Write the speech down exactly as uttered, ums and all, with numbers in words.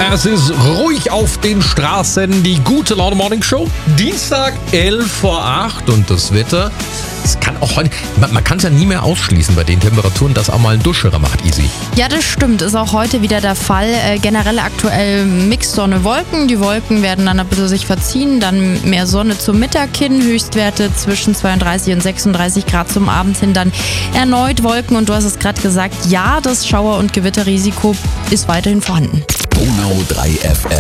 Es ist ruhig auf den Straßen, die gute Laune Morning Show. Dienstag, elf vor acht und das Wetter, es kann auch heute, man, man kann es ja nie mehr ausschließen bei den Temperaturen, dass auch mal ein Duschscherer macht, easy. Ja, das stimmt, ist auch heute wieder der Fall. Äh, generell aktuell Mix Sonne-Wolken. Die Wolken werden dann ein bisschen sich verziehen, dann mehr Sonne zum Mittag hin, Höchstwerte zwischen zweiunddreißig und sechsunddreißig Grad zum Abend hin, dann erneut Wolken und du hast es gerade gesagt, ja, das Schauer- und Gewitterrisiko ist weiterhin vorhanden. Donau drei F M.